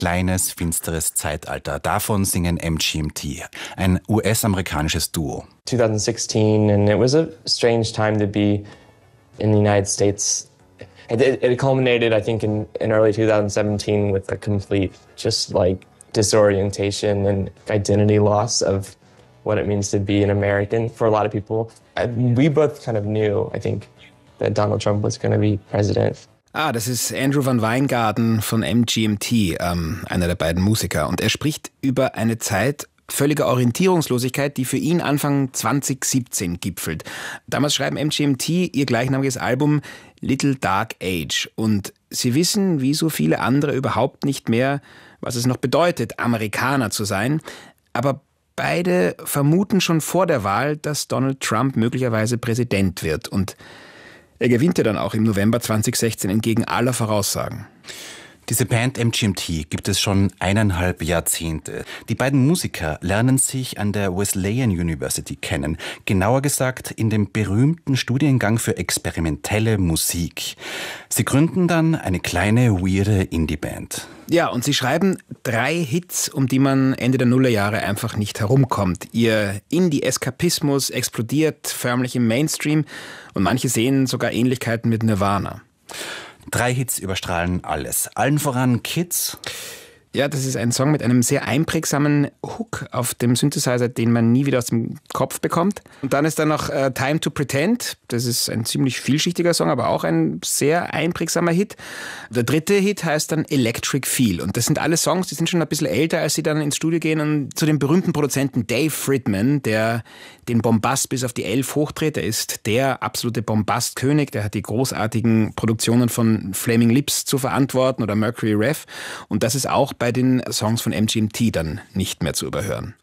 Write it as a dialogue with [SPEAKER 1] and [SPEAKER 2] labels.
[SPEAKER 1] kleines, finsteres Zeitalter. Davon singen MGMT, ein US-amerikanisches Duo.
[SPEAKER 2] 2016, and it was a strange time to be in the United States. It culminated, I think, in early 2017 with a complete disorientation and identity loss of what it means to be an American for a lot of people. We both kind of knew, I think, that Donald Trump was going to be president.
[SPEAKER 3] Das ist Andrew Van Weingarten von MGMT, einer der beiden Musiker. Und er spricht über eine Zeit völliger Orientierungslosigkeit, die für ihn Anfang 2017 gipfelt. Damals schreiben MGMT ihr gleichnamiges Album Little Dark Age. Und sie wissen, wie so viele andere, überhaupt nicht mehr, was es noch bedeutet, Amerikaner zu sein. Aber beide vermuten schon vor der Wahl, dass Donald Trump möglicherweise Präsident wird. Und er gewinnt ja dann auch im November 2016 entgegen aller Voraussagen.
[SPEAKER 1] Diese Band MGMT gibt es schon 1,5 Jahrzehnte. Die beiden Musiker lernen sich an der Wesleyan University kennen. Genauer gesagt in dem berühmten Studiengang für experimentelle Musik. Sie gründen dann eine kleine, weirde Indie-Band.
[SPEAKER 3] Ja, und sie schreiben 3 Hits, um die man Ende der Nullerjahre einfach nicht herumkommt. Ihr Indie-Eskapismus explodiert förmlich im Mainstream und manche sehen sogar Ähnlichkeiten mit Nirvana.
[SPEAKER 1] 3 Hits überstrahlen alles. Allen voran Kids.
[SPEAKER 3] Ja, das ist ein Song mit einem sehr einprägsamen Hook auf dem Synthesizer, den man nie wieder aus dem Kopf bekommt. Und dann ist da noch Time to Pretend. Das ist ein ziemlich vielschichtiger Song, aber auch ein sehr einprägsamer Hit. Der 3. Hit heißt dann Electric Feel. Und das sind alle Songs, die sind schon ein bisschen älter, als sie dann ins Studio gehen. Und zu dem berühmten Produzenten Dave Fridman, der den Bombast bis auf die 11 hochdreht. Der ist der absolute Bombastkönig. Der hat die großartigen Produktionen von Flaming Lips zu verantworten oder Mercury Rev. Und das ist auch bei den Songs von MGMT dann nicht mehr zu überhören.